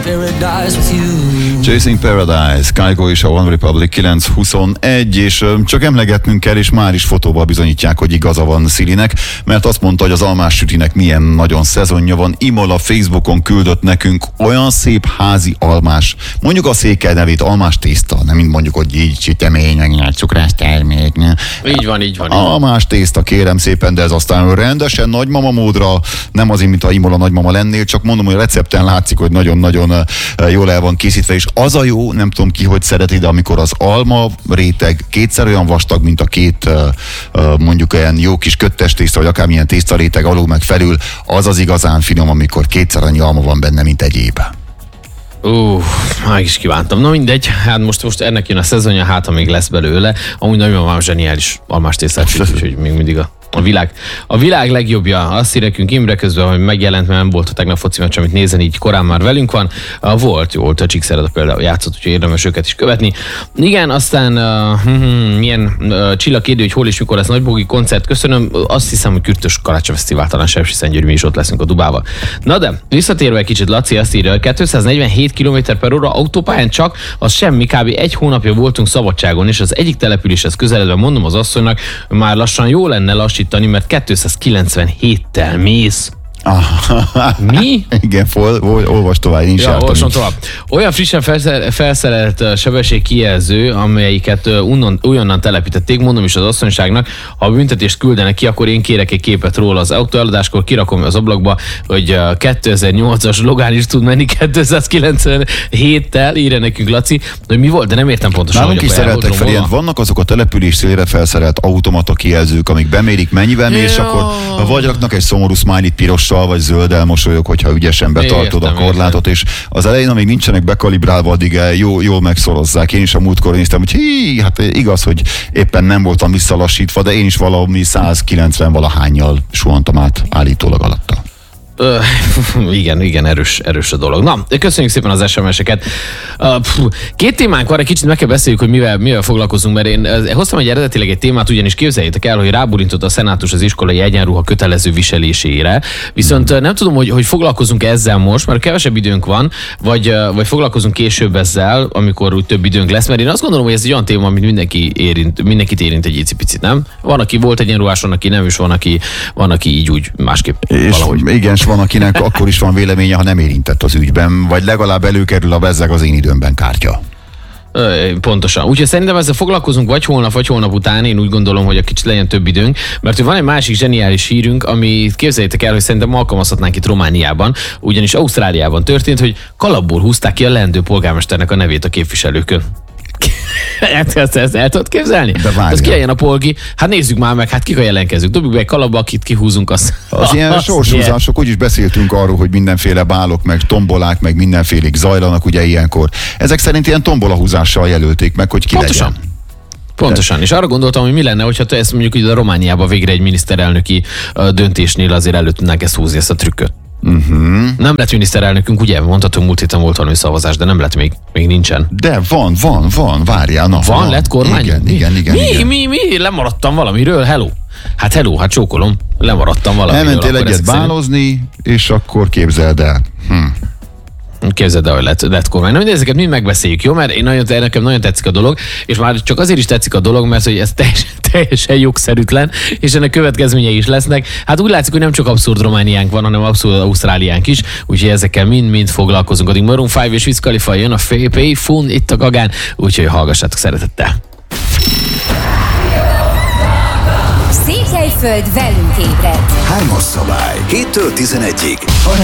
Chasing Paradise, Kygo és a One Republic 9:21, és csak emlegetnünk kell, és már is fotóval bizonyítják, hogy igaza van Szilinek, mert azt mondta, hogy az almás sütinek milyen nagyon szezonja van. Imola Facebookon küldött nekünk olyan szép házi almás, mondjuk a székely nevét, almás tészta, nem mint mondjuk, hogy így sütemény, meg nagy cukrász termék. Így van. Almás tészta, kérem szépen, de ez aztán rendesen nagymama módra, nem azért, mint ha Imola nagymama lennél, csak mondom, hogy a recepten látszik, hogy nagyon-nagyon jól el van készítve, és az a jó, nem tudom ki, hogy szereti, de amikor az alma réteg kétszer olyan vastag, mint a két mondjuk olyan jó kis köttes tészta, vagy akármilyen tészta réteg alul meg felül, az az igazán finom, amikor kétszer annyi alma van benne, mint egyéb. Meg is kívántam. Na mindegy, hát most ennek jön a szezonja, hát ha még lesz belőle. Amúgy nagymamám zseniális almás tésztát süt, úgyhogy még mindig a világ legjobbja. Azt ír nekünk Imre közben, hogy megjelent, mert nem volt a tegnap foci meccs, amit nézni, így korán már velünk van. Volt a Csíkszereda például játszott, úgyhogy érdemes őket is követni. Igen, aztán milyen Csilla kérdő, hogy hol és mikor lesz Nagybogi koncert. Köszönöm, azt hiszem, hogy Kürtös Karácsony Fesztivál, talán Sepsiszentgyörgy, mi is ott leszünk a Dubával. Na de, visszatérve egy kicsit, Laci azt írja, 247 km/h autópályán csak, az semmi, kb. Egy hónapja voltunk szabadságon, és az egyik településhez közeledve mondom az asszonynak, már lassan jó lenne lassítani, mert 297-tel mész. Mi? Igen, olvas tovább, én is olvasom tovább. Olyan frissen felszerelt sebességkijelző, amelyiket újonnan telepítették, mondom is az asszonyságnak, ha a büntetést küldenek ki, akkor én kérek egy képet róla az autó eladáskor, kirakom az ablakba, hogy 2008-as Logán is tud menni 297-tel, írja nekünk Laci, hogy mi volt, de nem értem pontosan. Nálunk is szereltek fel ilyen, vannak azok a település szélre felszerelt automata kijelzők, amik bemérik, mennyivel mész, akkor vagy raknak egy szomorú smiley piros vagy zölddel mosolyog, hogyha ügyesen betartod a korlátot, és az elején, amíg nincsenek bekalibrálva, addig jól megszorozzák. Én is a múltkor néztem, hogy hát igaz, hogy éppen nem voltam visszalassítva, de én is valami 190 valahánnyal suhantam át állítólag alatta. Igen, erős a dolog. Na, köszönjük szépen az SMS-eket. Két témánk van, egy kicsit meg kell beszéljük, hogy mivel foglalkozunk, mert én hoztam eredetileg egy témát, ugyanis képzeljétek el, hogy rábólintott a szenátus az iskolai egyenruha kötelező viselésére. Viszont nem tudom, hogy foglalkozunk ezzel most, mert kevesebb időnk van, vagy foglalkozunk később ezzel, amikor úgy több időnk lesz, mert én azt gondolom, hogy ez egy olyan téma, amit mindenkit érint egy icipicit, nem? Van, aki volt egyenruhás, van, aki nem, és van, aki így úgy másképp valahogy. Igen, van, akinek akkor is van véleménye, ha nem érintett az ügyben, vagy legalább előkerül a bezzeg az én időmben kártya. Pontosan. Úgyhogy szerintem ezzel foglalkozunk vagy holnap után, én úgy gondolom, hogy a kicsit legyen több időnk, mert van egy másik zseniális hírünk, ami képzeljétek el, hogy szerintem alkalmazhatnánk itt Romániában, ugyanis Ausztráliában történt, hogy kalapból húzták ki a leendő polgármesternek a nevét a képviselőkön. Ezt el tudod képzelni? Az kiálljon a polgi. Hát nézzük már meg, hát kik a jelentkezők. Dobjuk be egy kalapba, akit kihúzunk. Az ilyen sorshúzások, úgyis beszéltünk arról, hogy mindenféle bálok, meg tombolák, meg mindenfélék zajlanak ugye ilyenkor. Ezek szerint ilyen tombolahúzással jelölték meg, hogy ki legyen. Pontosan. És arra gondoltam, hogy mi lenne, hogyha te ezt mondjuk a Romániában végre egy miniszterelnöki döntésnél azért elő tudnánk ezt húzni, ezt a trükköt. Nem lett miniszterelnökünk, ugye? Mondhatunk, múlt héten volt valami szavazás, de nem lett még nincsen. De van, várjál. Van, lett kormány? Igen. Mi? Lemaradtam valamiről, hello, csókolom, lemaradtam valamiről. Elmentél egyet bálozni, és akkor képzeld el. Képzeld el, hogy lett kormány. Na, ezeket mind megbeszéljük, jó? Mert nekem nagyon tetszik a dolog, és már csak azért is tetszik a dolog, mert hogy ez teljesen jogszerűtlen, és ennek következményei is lesznek. Hát úgy látszik, hogy nem csak abszurd Romániánk van, hanem abszurd Ausztráliánk is, úgyhogy ezekkel mind foglalkozunk. Addig Maroon 5 és Wiz Khalifa jön a Payphone itt a Gagán, úgyhogy hallgassátok szeretettel. Székelyföld velünk ébred. 3-as szabály, 7-től 11-ig.